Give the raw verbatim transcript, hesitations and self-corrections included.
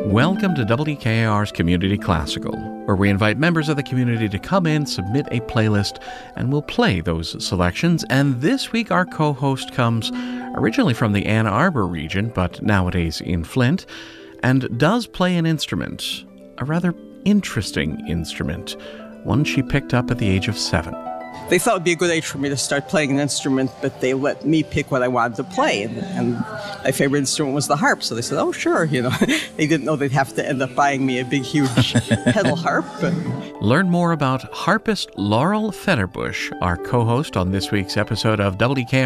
Welcome to W K A R's Community Classical, where we invite members of the community to come in, submit a playlist, and we'll play those selections. And this week our co-host comes originally from the Ann Arbor region, but nowadays in Flint, and does play an instrument, a rather interesting instrument, one she picked up at the age of seven. They thought it would be a good age for me to start playing an instrument, but they let me pick what I wanted to play. And, and my favorite instrument was the harp. So they said, oh, sure. You know, they didn't know they'd have to end up buying me a big, huge pedal harp. But... Learn more about harpist Laurel Fetterbush, our co-host on this week's episode of W K